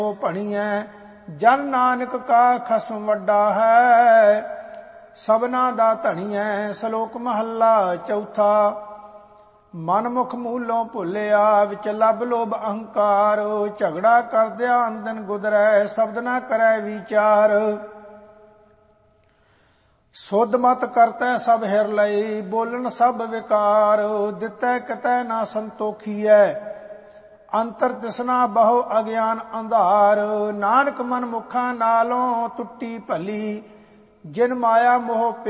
ਭਣੀਐ ਜਨ ਨਾਨਕ ਕਾ ਖਸਮ ਵੱਡਾ ਹੈ। ਸਭਨਾ ਦਾ ਧਣੀਐ। ਸ਼ਲੋਕ ਮਹੱਲਾ ਚੌਥਾ। ਮਨਮੁਖ ਮੂਲੋਂ ਭੁੱਲਿਆ ਵਿੱਚ ਲੱਭ ਲੋਭ ਅਹੰਕਾਰ। ਝਗੜਾ ਕਰਦਿਆਂ ਅੰਦਨ ਗੁਦਰੈ ਸ਼ਬਦ ਨਾ ਕਰੈ ਵਿਚਾਰ। ਸੁਧ ਮਤ ਕਰਤੈ ਸਭ ਹਿਰ ਲਈ ਬੋਲਣ ਸਭ ਵਿਕਾਰ। ਦਿੱਤੈ ਕਿਤੈ ਨਾ ਸੰਤੋਖੀਐ ਅੰਤਰ ਦਿਸਣਾ ਬਹੁ ਅਗਿਆਨ ਅੰਧਾਰ। ਨਾਨਕ ਮਨ ਮੁਖਾਂ ਨਾਲੋਂ ਟੁੱਟੀ ਭਲੀ ਜਿਨ ਮਾਇਆ ਮੋਹ